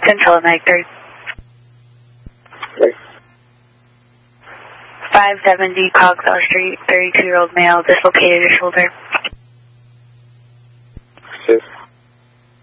Central Night 3. 570 Cogswell Street, 32-year-old male, dislocated his shoulder.